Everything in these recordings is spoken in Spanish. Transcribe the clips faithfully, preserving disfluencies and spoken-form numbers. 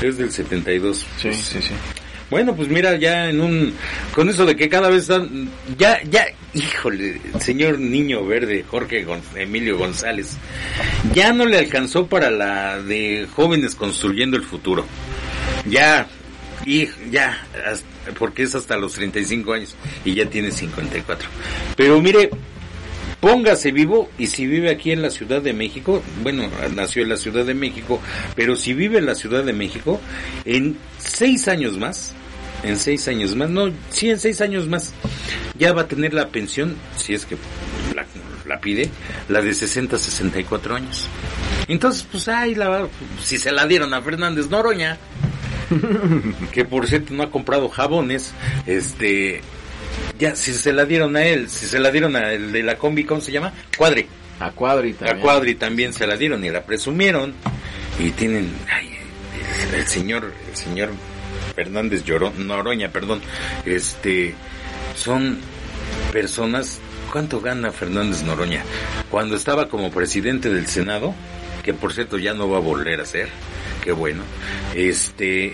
Es del setenta y dos. Sí, pues, sí, sí. Bueno, pues mira, ya en un... Con eso de que cada vez están... Ya, ya... Híjole, señor Niño Verde, Jorge Gon, Emilio González, ya no le alcanzó para la de Jóvenes Construyendo el Futuro. Ya... Y ya... Porque es hasta los treinta y cinco años. Y ya tiene cincuenta y cuatro. Pero mire... Póngase vivo, y si vive aquí en la Ciudad de México, bueno, nació en la Ciudad de México, pero si vive en la Ciudad de México, en seis años más, en seis años más, no, sí, en seis años más, ya va a tener la pensión, si es que la, la pide, la de sesenta, sesenta y cuatro años. Entonces, pues, ahí la va, si se la dieron a Fernández Noroña, que por cierto no ha comprado jabones, este... Ya, si se la dieron a él, si se la dieron a el de la combi, ¿cómo se llama? Cuadri. A Cuadri también. A Cuadri también se la dieron y la presumieron. Y tienen, ay, el, el señor, el señor Fernández Lloró, Noroña, perdón, este, son personas, ¿cuánto gana Fernández Noroña? Cuando estaba como presidente del Senado, que por cierto ya no va a volver a ser, qué bueno, este...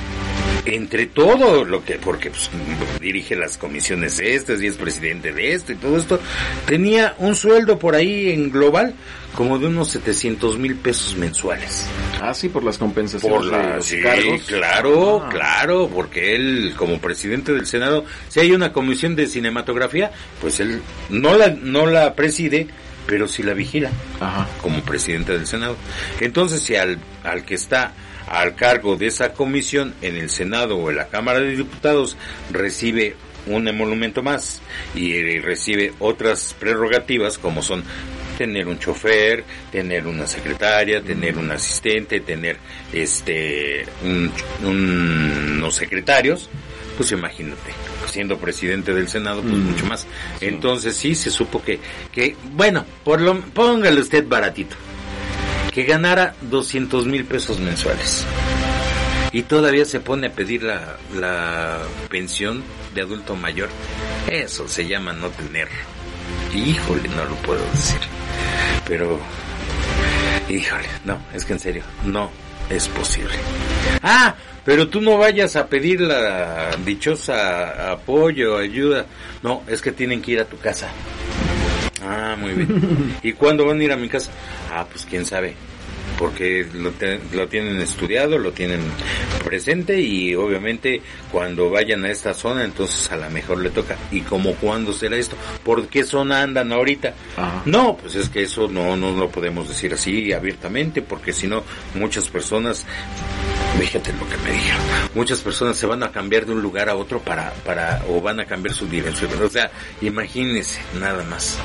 entre todo lo que, porque pues, dirige las comisiones estas y es presidente de esto y todo esto, tenía un sueldo por ahí en global como de unos setecientos mil pesos mensuales. Ah, sí, por las compensaciones por la, de los sí, cargos. Claro, ah. claro, porque él como presidente del Senado, si hay una comisión de cinematografía, pues él no la, no la preside, pero sí la vigila. Ajá. Como presidente del Senado. Entonces, si al, al que está al cargo de esa comisión en el Senado o en la Cámara de Diputados recibe un emolumento más y eh, recibe otras prerrogativas como son tener un chofer, tener una secretaria, tener un asistente, tener este un, un, unos secretarios, pues imagínate, siendo presidente del Senado, pues mm, mucho más. Sí. Entonces sí se supo que, que bueno, por lo, póngale usted baratito, que ganara doscientos mil pesos mensuales y todavía se pone a pedir la, la pensión de adulto mayor. Eso se llama no tener. Híjole, no lo puedo decir, pero híjole, no, es que en serio, no es posible. Ah, pero tú no vayas a pedir la dichosa apoyo, ayuda, no, es que tienen que ir a tu casa. Ah, muy bien. ¿Y cuándo van a ir a mi casa? Ah, pues quién sabe, porque lo, te, lo tienen estudiado, lo tienen presente y obviamente cuando vayan a esta zona, entonces a lo mejor le toca. ¿Y cómo cuándo será esto? ¿Por qué zona andan ahorita? Ajá. No, pues es que eso no, no lo podemos decir así abiertamente, porque si no, muchas personas... Fíjate lo que me dijeron. Muchas personas se van a cambiar de un lugar a otro para, para, o van a cambiar su dirección. O sea, imagínese, nada más.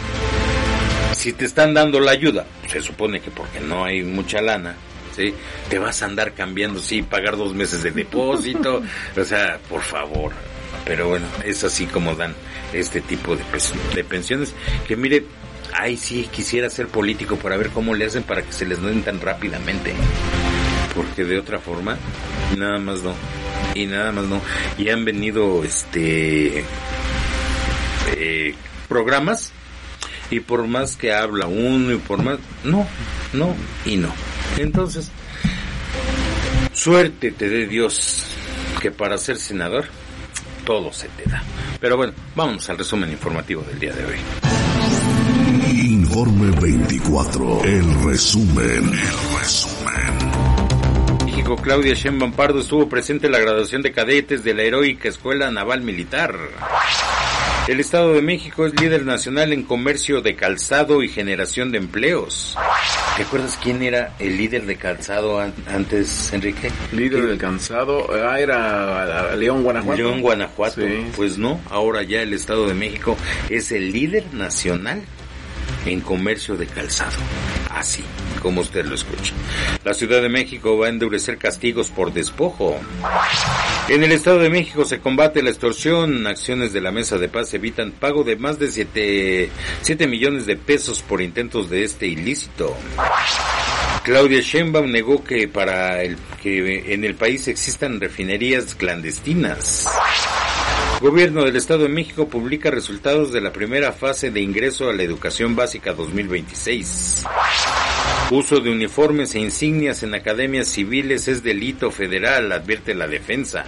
Si te están dando la ayuda, se supone que porque no hay mucha lana, ¿sí? Te vas a andar cambiando, sí, pagar dos meses de depósito. O sea, por favor. Pero bueno, es así como dan este tipo de, de pensiones. Que mire, ay, sí, quisiera ser político para ver cómo le hacen para que se les den tan rápidamente. Porque de otra forma, nada más no, y nada más no. Y han venido este eh, programas, y por más que habla uno, y por más, no, no, y no. Entonces, suerte te dé Dios, que para ser senador, todo se te da. Pero bueno, vamos al resumen informativo del día de hoy. Informe veinticuatro, el resumen, el resumen. Claudia Sheinbaum Pardo estuvo presente en la graduación de cadetes de la Heroica Escuela Naval Militar. El Estado de México es líder nacional en comercio de calzado y generación de empleos. ¿Te acuerdas quién era el líder de calzado an- antes, Enrique? Líder del calzado, ah, era León, Guanajuato. León, Guanajuato. Sí. Pues no, ahora ya el Estado de México es el líder nacional en comercio de calzado. Así como usted lo escucha. La Ciudad de México va a endurecer castigos por despojo. En el Estado de México se combate la extorsión. Acciones de la Mesa de Paz evitan pago de más de siete millones de pesos por intentos de este ilícito. Claudia Sheinbaum negó que para el que en el país existan refinerías clandestinas. Gobierno del Estado de México publica resultados de la primera fase de ingreso a la educación básica dos mil veintiséis. Uso de uniformes e insignias en academias civiles es delito federal, advierte la defensa.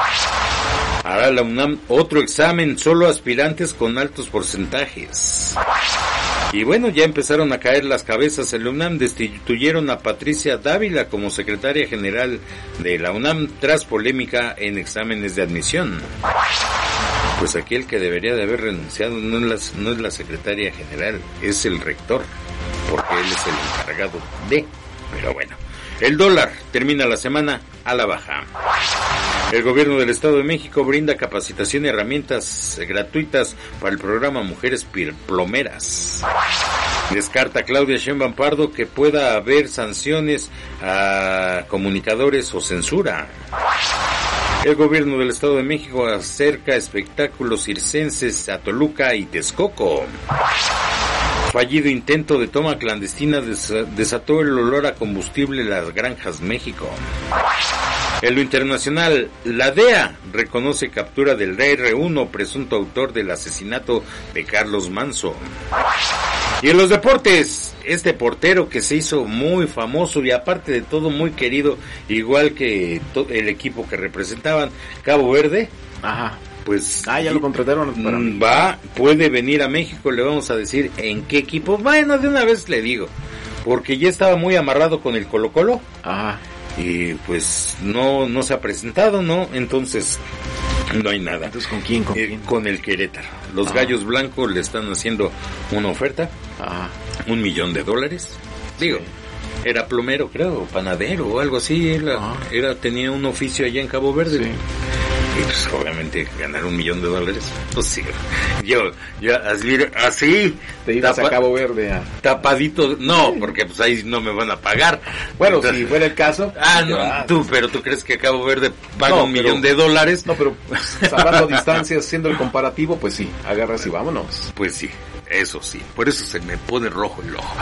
Hará la UNAM otro examen, solo aspirantes con altos porcentajes. Y bueno, ya empezaron a caer las cabezas en la UNAM, destituyeron a Patricia Dávila como secretaria general de la UNAM tras polémica en exámenes de admisión. Pues aquí el que debería de haber renunciado no es la, no es la secretaria general, es el rector, porque él es el encargado de... Pero bueno, el dólar termina la semana a la baja. El gobierno del Estado de México brinda capacitación y herramientas gratuitas para el programa Mujeres Plomeras. Descarta Claudia Sheinbaum Pardo que pueda haber sanciones a comunicadores o censura. El gobierno del Estado de México acerca espectáculos circenses a Toluca y Texcoco. Fallido intento de toma clandestina desató el olor a combustible en las granjas México. En lo internacional, la D E A reconoce captura del R uno, presunto autor del asesinato de Carlos Manso. Y en los deportes, este portero que se hizo muy famoso y aparte de todo muy querido, igual que to- el equipo que representaban, Cabo Verde. Ajá. Pues ah, ya lo contrataron para... va, puede venir a México, le vamos a decir en qué equipo. Bueno, de una vez le digo, porque ya estaba muy amarrado con el Colo-Colo. Ajá. Y pues no no se ha presentado, ¿no? Entonces no hay nada. Entonces, ¿con quién? ¿Con, eh, quién? con el Querétaro. Los ah. Gallos Blancos le están haciendo una oferta, ah. un millón de dólares. Digo, sí. Era plomero, creo, panadero o algo así. Era, ah. era tenía un oficio allá en Cabo Verde. Sí. Y pues obviamente ganar un millón de dólares, pues sí, yo, yo así, así te ibas tapa, a Cabo Verde a... tapadito, no, porque pues ahí no me van a pagar. Bueno, entonces, si fuera el caso. Ah, no, vas. tú, pero tú crees que Cabo Verde paga no, un pero, millón de dólares. No, pero salvando distancias, siendo el comparativo, pues sí, agarras y vámonos. Pues sí, eso sí, por eso se me pone rojo el ojo.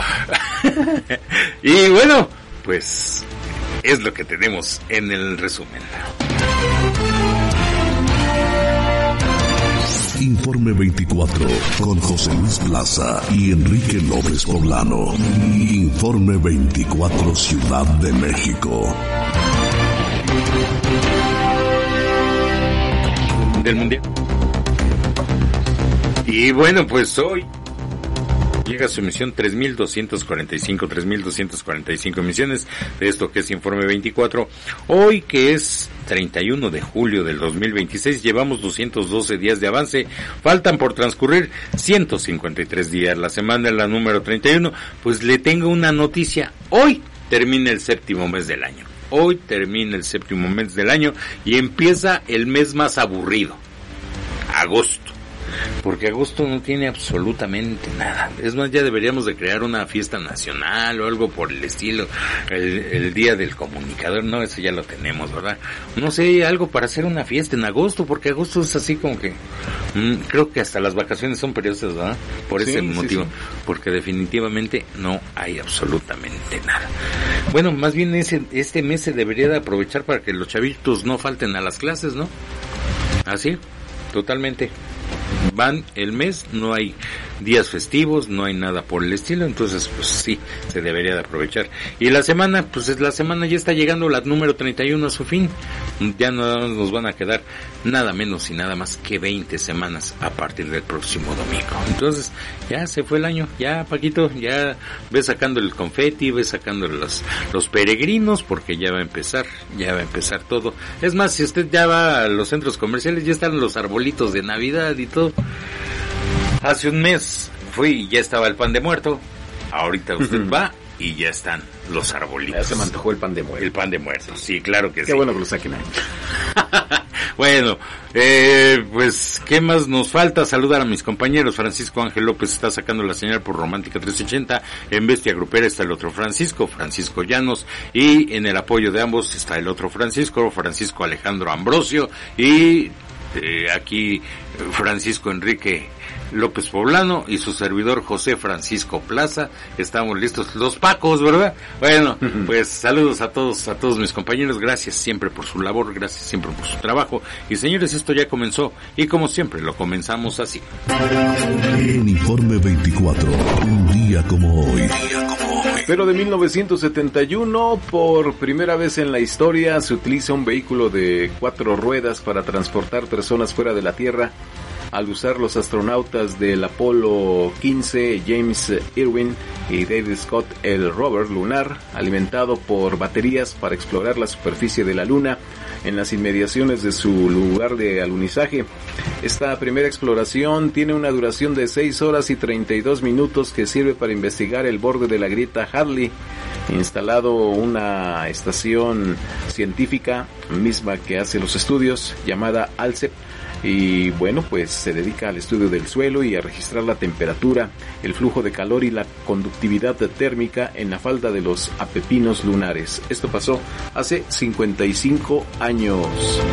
Y bueno, pues es lo que tenemos en el resumen. Informe veinticuatro con José Luis Plaza y Enrique López Poblano. Informe veinticuatro Ciudad de México. Del Mundial. Y bueno, pues hoy llega su emisión tres mil doscientos cuarenta y cinco, tres mil doscientos cuarenta y cinco emisiones de esto que es Informe veinticuatro. Hoy que es treinta y uno de julio del dos mil veintiséis, llevamos doscientos doce días de avance, faltan por transcurrir ciento cincuenta y tres días. La semana es la número treinta y uno, pues le tengo una noticia. Hoy termina el séptimo mes del año. Hoy termina el séptimo mes del año y empieza el mes más aburrido, agosto. Porque agosto no tiene absolutamente nada. Es más, ya deberíamos de crear una fiesta nacional o algo por el estilo. El, el día del comunicador, no, eso ya lo tenemos, ¿verdad? No sé, algo para hacer una fiesta en agosto, porque agosto es así como que... Mmm, creo que hasta las vacaciones son periodos, ¿verdad? Por ese sí, motivo. Sí, sí. Porque definitivamente no hay absolutamente nada. Bueno, más bien ese este mes se debería de aprovechar para que los chavitos no falten a las clases, ¿no? Así, totalmente. Van el mes, no hay días festivos, no hay nada por el estilo, entonces pues sí, se debería de aprovechar. Y la semana, pues es la semana ya está llegando la número treinta y uno a su fin, ya no nos van a quedar nada menos y nada más que veinte semanas a partir del próximo domingo. Entonces ya se fue el año, ya Paquito, ya ve sacando el confeti, ve sacando los, los peregrinos, porque ya va a empezar, ya va a empezar todo. Es más, si usted ya va a los centros comerciales, ya están los arbolitos de Navidad y todo. Hace un mes fui y ya estaba el pan de muerto. Ahorita usted uh-huh. va y ya están los arbolitos. Ya se me antojó el pan de muerto. El pan de muerto, sí, claro que Qué sí. Qué bueno que lo saquen ahí. Bueno, eh, pues, ¿qué más nos falta? Saludar a mis compañeros. Francisco Ángel López está sacando la señal por Romántica trescientos ochenta. En Bestia Grupera está el otro Francisco, Francisco Llanos. Y en el apoyo de ambos está el otro Francisco, Francisco Alejandro Ambrosio. Y eh, aquí Francisco Enrique López Poblano y su servidor José Francisco Plaza. Estamos listos, los Pacos, ¿verdad? Bueno, pues saludos a todos, a todos mis compañeros, gracias siempre por su labor, gracias siempre por su trabajo. Y señores, esto ya comenzó, y como siempre lo comenzamos así. En Informe veinticuatro, un día como hoy. Un día como hoy. Pero de mil novecientos setenta y uno, por primera vez en la historia, se utiliza un vehículo de cuatro ruedas para transportar personas fuera de la Tierra, al usar los astronautas del Apolo quince, James Irwin y David Scott, el rover lunar, alimentado por baterías para explorar la superficie de la Luna en las inmediaciones de su lugar de alunizaje. Esta primera exploración tiene una duración de seis horas y treinta y dos minutos que sirve para investigar el borde de la grieta Hadley, instalado una estación científica misma que hace los estudios, llamada ALCEP. Y bueno, pues se dedica al estudio del suelo y a registrar la temperatura, el flujo de calor y la conductividad térmica en la falda de los apepinos lunares. Esto pasó hace cincuenta y cinco años.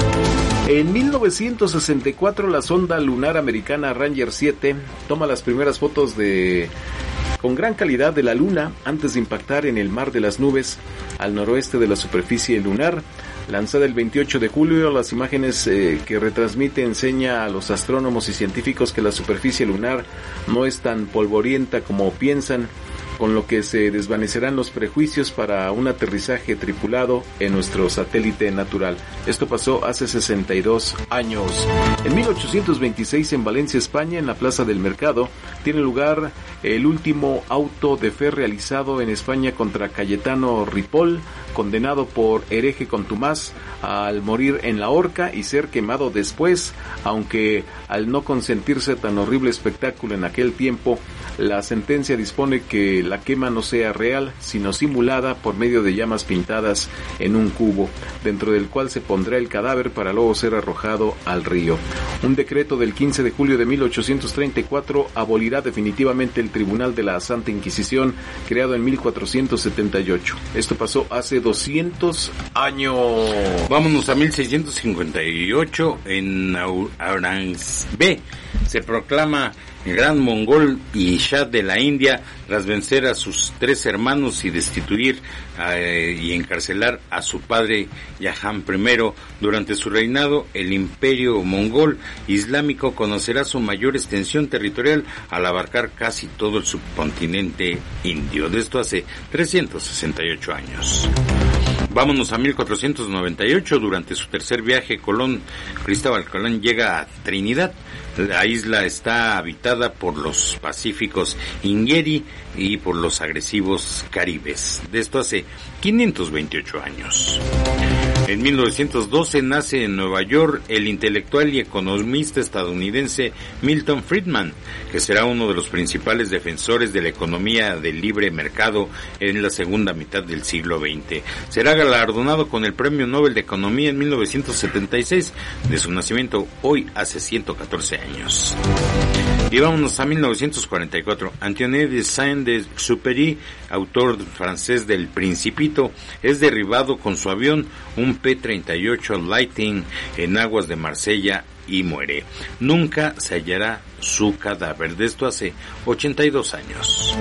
En mil novecientos sesenta y cuatro, la sonda lunar americana Ranger siete toma las primeras fotos de con gran calidad de la Luna antes de impactar en el mar de las nubes al noroeste de la superficie lunar. Lanzada el veintiocho de julio, las imágenes eh, que retransmite enseña a los astrónomos y científicos que la superficie lunar no es tan polvorienta como piensan, con lo que se desvanecerán los prejuicios para un aterrizaje tripulado en nuestro satélite natural. Esto pasó hace sesenta y dos años. En mil ochocientos veintiséis, en Valencia, España, en la Plaza del Mercado, tiene lugar el último auto de fe realizado en España contra Cayetano Ripoll, condenado por hereje contumaz al morir en la horca y ser quemado después, aunque al no consentirse tan horrible espectáculo en aquel tiempo, la sentencia dispone que la quema no sea real, sino simulada por medio de llamas pintadas en un cubo, dentro del cual se pondrá el cadáver para luego ser arrojado al río. Un decreto del quince de julio de mil ochocientos treinta y cuatro abolirá definitivamente el Tribunal de la Santa Inquisición, creado en mil cuatrocientos setenta y ocho. Esto pasó hace doscientos años. Vámonos a mil seiscientos cincuenta y ocho, en Aurangzeb se proclama el gran mongol y Shah de la India tras vencer a sus tres hermanos y destituir eh, y encarcelar a su padre Jahan primero. Durante su reinado, el imperio mongol islámico conocerá su mayor extensión territorial al abarcar casi todo el subcontinente indio. De esto hace trescientos sesenta y ocho años. Vámonos a mil cuatrocientos noventa y ocho, durante su tercer viaje, Colón, Cristóbal Colón llega a Trinidad. La isla está habitada por los pacíficos Ingeri y por los agresivos caribes. De esto hace quinientos veintiocho años. En mil novecientos doce nace en Nueva York el intelectual y economista estadounidense Milton Friedman, que será uno de los principales defensores de la economía del libre mercado en la segunda mitad del siglo veinte. Será galardonado con el Premio Nobel de Economía en mil novecientos setenta y seis, de su nacimiento hoy hace ciento catorce años. Y vámonos a mil novecientos cuarenta y cuatro. Antoine de Saint-Exupéry, autor francés del Principito, es derribado con su avión, un P treinta y ocho Lightning, en aguas de Marsella y muere. Nunca se hallará su cadáver. De esto hace ochenta y dos años.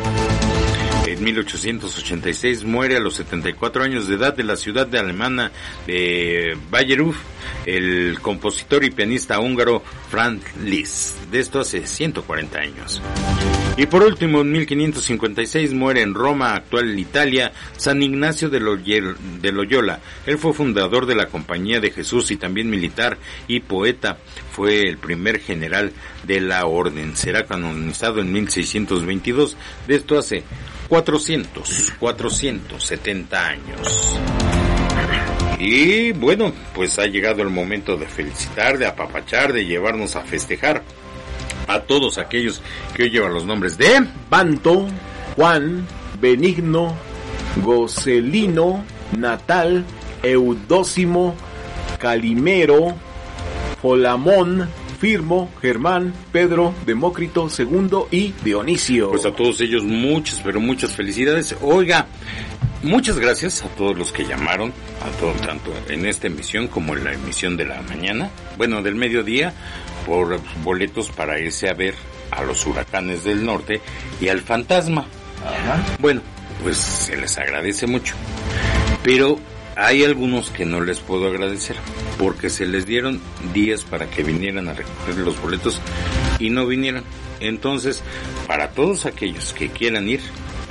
En mil ochocientos ochenta y seis muere a los setenta y cuatro años de edad de la ciudad de alemana de Bayreuth el compositor y pianista húngaro Franz Liszt. De esto hace ciento cuarenta años. Y por último, en mil quinientos cincuenta y seis muere en Roma, actual Italia, San Ignacio de Loyola. Él fue fundador de la Compañía de Jesús y también militar y poeta. Fue el primer general de la orden. Será canonizado en mil seiscientos veintidós. De esto hace cuatrocientos, cuatrocientos setenta años. Y bueno, pues ha llegado el momento de felicitar, de apapachar, de llevarnos a festejar a todos aquellos que hoy llevan los nombres de Banto, Juan, Benigno, Gocelino, Natal, Eudócimo, Calimero, Jolamón, Firmo, Germán, Pedro, Demócrito, Segundo y Dionisio. Pues a todos ellos muchas, pero muchas felicidades. Oiga, muchas gracias a todos los que llamaron, a todo, tanto en esta emisión como en la emisión de la mañana, bueno, del mediodía, por boletos para irse a ver a los Huracanes del Norte y al Fantasma. Ajá. Bueno, pues se les agradece mucho, pero hay algunos que no les puedo agradecer porque se les dieron días para que vinieran a recoger los boletos y no vinieron. Entonces, para todos aquellos que quieran ir,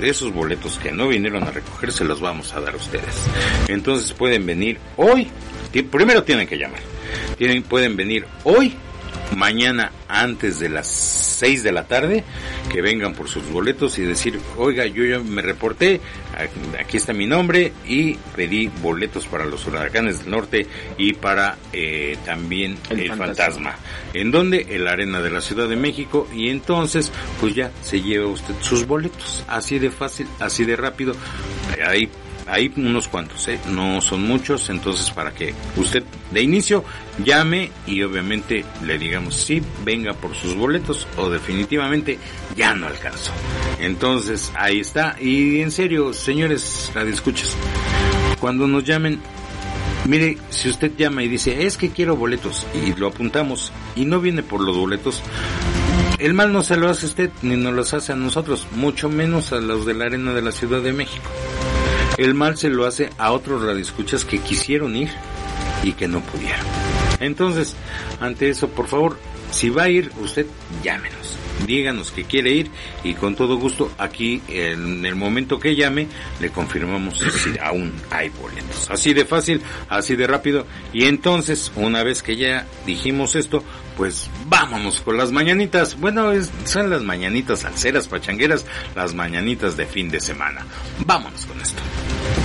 de esos boletos que no vinieron a recoger se los vamos a dar a ustedes. Entonces pueden venir hoy, primero tienen que llamar, tienen, pueden venir hoy, mañana antes de las seis de la tarde, que vengan por sus boletos y decir, oiga, yo ya me reporté, aquí está mi nombre y pedí boletos para los Huracanes del Norte y para eh, también el, el fantasma. fantasma. ¿En dónde? En la Arena de la Ciudad de México, y entonces pues ya se lleva usted sus boletos, así de fácil, así de rápido. Ahí Hay unos cuantos, ¿eh? No son muchos, entonces para que usted de inicio llame y obviamente le digamos sí, venga por sus boletos o definitivamente ya no alcanzó. Entonces ahí está, y en serio, señores radioescuchas, cuando nos llamen, mire, si usted llama y dice, es que quiero boletos, y lo apuntamos y no viene por los boletos, el mal no se lo hace a usted ni nos los hace a nosotros, mucho menos a los de la Arena de la Ciudad de México. El mal se lo hace a otros radioescuchas que quisieron ir y que no pudieron. Entonces, ante eso, por favor, si va a ir, usted llámenos, díganos que quiere ir y con todo gusto aquí, en el momento que llame, le confirmamos si aún hay boletos. Así de fácil, así de rápido. Y entonces, una vez que ya dijimos esto, pues vámonos con las mañanitas. Bueno, es, son las mañanitas salseras, pachangueras, las mañanitas de fin de semana. Vámonos con esto.